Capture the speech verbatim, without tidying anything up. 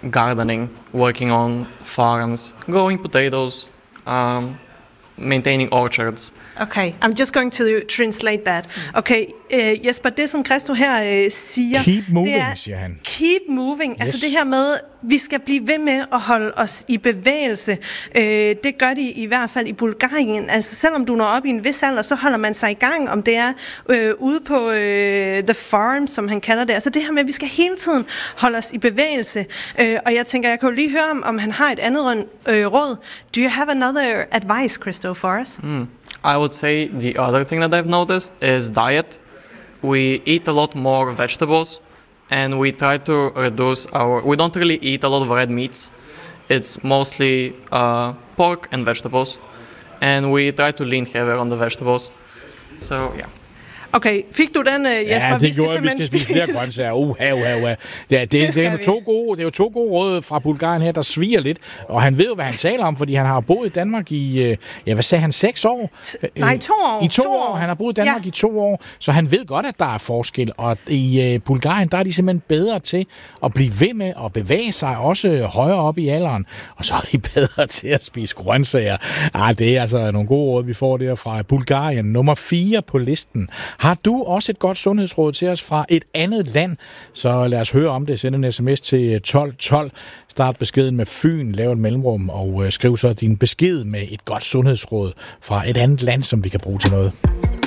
gardening, working on farms, growing potatoes, um, maintaining orchards. Okay, I'm just going to translate that. Okay, uh, Jesper, det som Christo her uh, siger, keep moving, det er, siger han. Keep moving, yes. Altså det her med, vi skal blive ved med at holde os i bevægelse. Uh, det gør de i hvert fald i Bulgarien. Altså selvom du når op i en vis alder, så holder man sig i gang, om det er uh, ude på uh, the farm, som han kalder det. Altså det her med, at vi skal hele tiden holde os i bevægelse. Uh, og jeg tænker, jeg kan jo lige høre, om, om han har et andet uh, råd. Do you have another advice, Christo, for us? Mm. I would say the other thing that I've noticed is diet. We eat a lot more vegetables, and we try to reduce our... We don't really eat a lot of red meats. It's mostly uh, pork and vegetables, and we try to lean heavier on the vegetables. So, yeah. Okay, fik du den, Jesper? Ja, det gjorde, at vi skal spise flere grøntsager. Uha, uha, uha. Det, det, det, det, er to gode, det er jo to gode råd fra Bulgarien her, der sviger lidt. Og han ved jo, hvad han taler om, fordi han har boet i Danmark i, ja, hvad sagde han, seks år? T- nej, to år. I to, to år. år. Han har boet i Danmark ja. i to år, så han ved godt, at der er forskel. Og i uh, Bulgarien, der er de simpelthen bedre til at blive ved med at bevæge sig, også højere op i alderen. Og så er de bedre til at spise grøntsager. Ah, det er altså nogle gode råd, vi får der fra Bulgarien. Nummer fire på listen. Har du også et godt sundhedsråd til os fra et andet land, så lad os høre om det. Send en sms til tolv tolv. Start beskeden med Fyn, lav et mellemrum og skriv så din besked med et godt sundhedsråd fra et andet land, som vi kan bruge til noget.